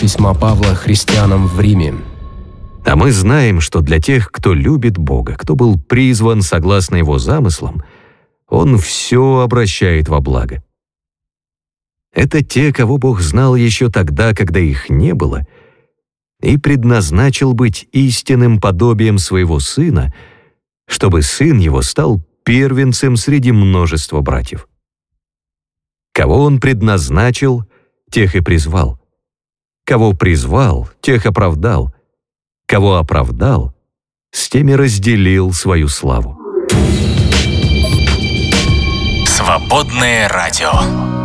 письма Павла христианам в Риме. А мы знаем, что для тех, кто любит Бога, кто был призван согласно Его замыслам, Он все обращает во благо. Это те, кого Бог знал еще тогда, когда их не было, и предназначил быть истинным подобием Своего Сына, чтобы Сын Его стал первенцем среди множества братьев. Кого Он предназначил, тех и призвал. Кого призвал, тех оправдал. Кого оправдал, с теми разделил свою славу. Свободное радио.